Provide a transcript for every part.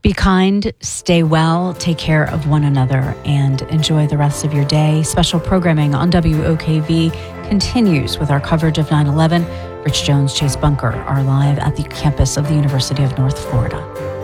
Be kind, stay well, take care of one another, and enjoy the rest of your day. Special programming on WOKV continues with our coverage of 9/11. Rich Jones, Chase Bunker are live at the campus of the University of North Florida.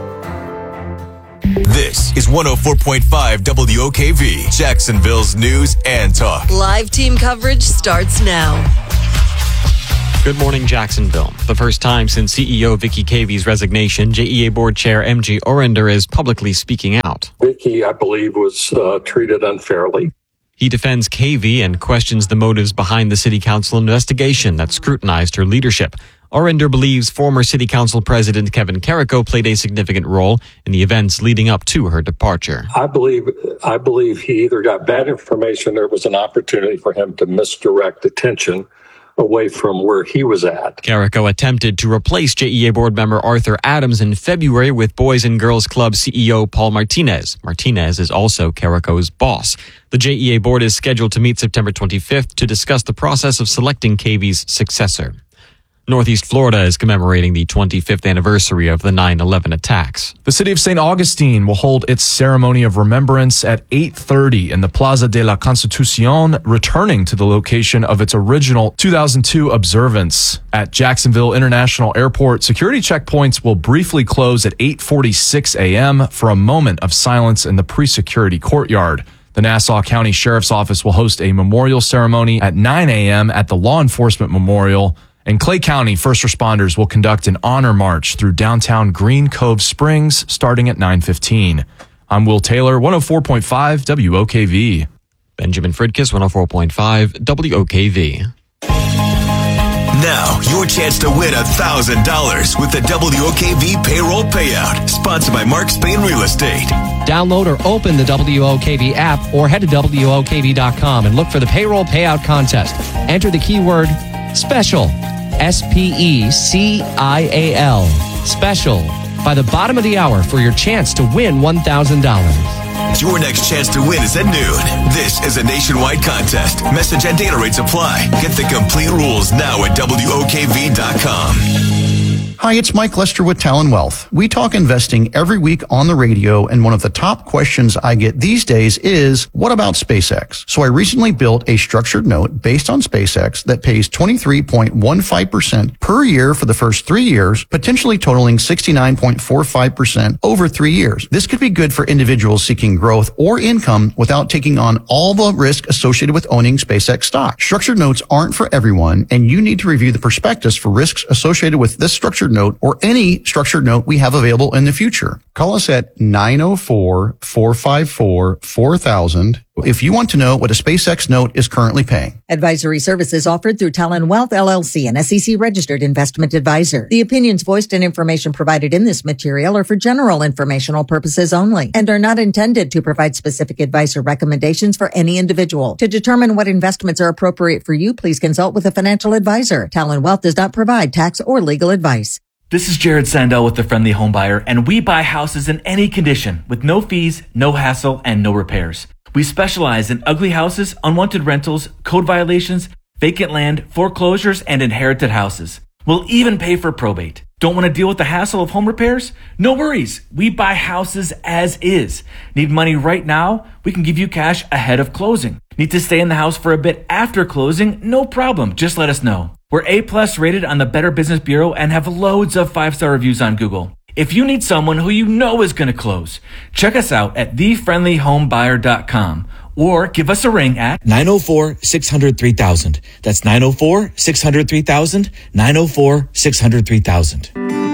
This is 104.5 WOKV, Jacksonville's news and talk. Live team coverage starts now. Good morning, Jacksonville. The first time since CEO Vicky Cavey's resignation, JEA Board Chair M.G. Orender is publicly speaking out. Vicky, I believe, was treated unfairly. He defends Cavey and questions the motives behind the City Council investigation that scrutinized her leadership. Orender believes former City Council President Kevin Carrico played a significant role in the events leading up to her departure. I believe he either got bad information or it was an opportunity for him to misdirect attention away from where he was at. Carrico attempted to replace JEA board member Arthur Adams in February with Boys and Girls Club CEO Paul Martinez. Martinez is also Carrico's boss. The JEA board is scheduled to meet September 25th to discuss the process of selecting Cavey's successor. Northeast Florida is commemorating the 25th anniversary of the 9/11 attacks. The city of St. Augustine will hold its ceremony of remembrance at 8:30 in the Plaza de la Constitucion, returning to the location of its original 2002 observance. At Jacksonville International Airport, security checkpoints will briefly close at 8:46 a.m. for a moment of silence in the pre-security courtyard. The Nassau County Sheriff's Office will host a memorial ceremony at 9 a.m. at the Law Enforcement Memorial. In Clay County, first responders will conduct an honor march through downtown Green Cove Springs starting at 9:15. I'm Will Taylor, 104.5 WOKV. Benjamin Fridkis, 104.5 WOKV. Now, your chance to win $1,000 with the WOKV payroll payout, sponsored by Mark Spain Real Estate. Download or open the WOKV app or head to WOKV.com and look for the payroll payout contest. Enter the keyword SPECIAL, SPECIAL, special, by the bottom of the hour for your chance to win $1,000. Your next chance to win is at noon. This is a nationwide contest. Message and data rates apply. Get the complete rules now at WOKV.com. Hi, it's Mike Lester with Talon Wealth. We talk investing every week on the radio, and one of the top questions I get these days is, what about SpaceX? So I recently built a structured note based on SpaceX that pays 23.15% per year for the first 3 years, potentially totaling 69.45% over 3 years. This could be good for individuals seeking growth or income without taking on all the risk associated with owning SpaceX stock. Structured notes aren't for everyone, and you need to review the prospectus for risks associated with this structured note or any structured note we have available in the future. Call us at 904-454-4000 if you want to know what a SpaceX note is currently paying. Advisory services offered through Talon Wealth LLC, an SEC-registered investment advisor. The opinions voiced and information provided in this material are for general informational purposes only and are not intended to provide specific advice or recommendations for any individual. To determine what investments are appropriate for you, please consult with a financial advisor. Talon Wealth does not provide tax or legal advice. This is Jared Sandell with The Friendly Home Buyer, and we buy houses in any condition with no fees, no hassle, and no repairs. We specialize in ugly houses, unwanted rentals, code violations, vacant land, foreclosures, and inherited houses. We'll even pay for probate. Don't want to deal with the hassle of home repairs? No worries. We buy houses as is. Need money right now? We can give you cash ahead of closing. Need to stay in the house for a bit after closing? No problem. Just let us know. We're A+ rated on the Better Business Bureau and have loads of 5-star reviews on Google. If you need someone who you know is going to close, check us out at thefriendlyhomebuyer.com or give us a ring at 904-600-3000. That's 904-600-3000, 904-600-3000.